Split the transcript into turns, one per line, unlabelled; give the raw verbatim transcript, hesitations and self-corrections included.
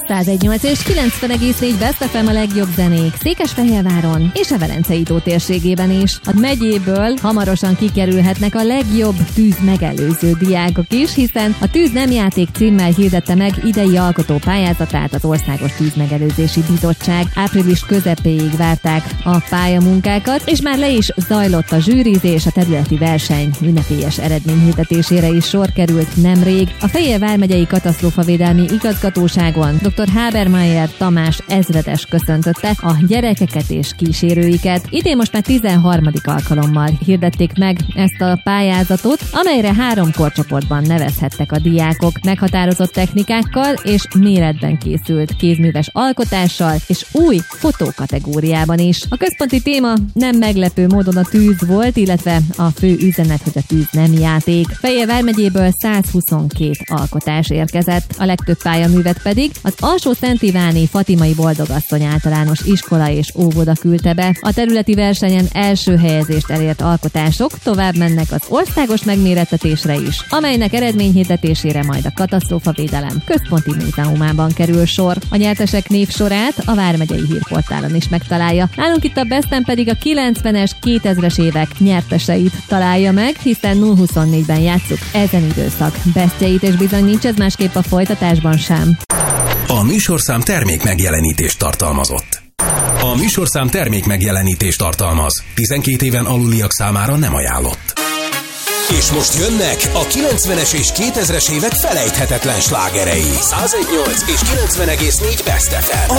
száz egy nyolc és kilencven egész négy Best ef em a legjobb zenék Székesfehérváron és a Velencei tó térségében is. A megyéből hamarosan kikerülhetnek a legjobb tűz megelőző diákok is, hiszen a Tűz nem játék címmel hirdette meg idei alkotó pályázatát az Országos Tűzmegelőzési Bizottság. Április közepéig várták a pályamunkákat, és már le is zajlott a zsűrizés, a területi verseny ünnepélyes eredményhirdetésére is sor került nemrég. A Fejér vármegyei katasztrófavédelmi igazgatóságon dr. Habermeyer Tamás ezredes köszöntötte a gyerekeket és kísérőiket. Idén most már tizenharmadik alkalommal hirdették meg ezt a pályázatot, amelyre három korcsoportban nevezhettek a diákok, meghatározott technikákkal és méretben készült kézműves alkotással és új fotókategóriában is. A központi téma nem meglepő módon a tűz volt, illetve a fő üzenet, hogy a tűz nem játék. Fejér vármegyéből százhuszonkét alkotás érkezett, a legtöbb pályaművet pedig az Alsó-Szent Iváni Fatimai Boldogasszony Általános Iskola és Óvoda küldte be. A területi versenyen első helyezést elért alkotások tovább mennek az országos megmérettetésre is, amelynek eredményhirdetésére majd a Katasztrófavédelem Központi Múzeumában kerül sor. A nyertesek névsorát a Vármegyei Hírportálon is megtalálja. Nálunk itt a Besten pedig a kilencvenes, kétezres évek nyerteseit találja meg, hiszen nulla huszonnégyben játsszuk ezen időszak bestjeit, és bizony nincs ez másképp a folytatásban sem.
A műsorszám termék megjelenítést tartalmazott. A műsorszám termék megjelenítést tartalmaz. tizenkét éven aluliak számára nem ajánlott. És most jönnek a kilencvenes és kétezres évek felejthetetlen slágerei. száz egy nyolc és kilencven egész négy Best ef em.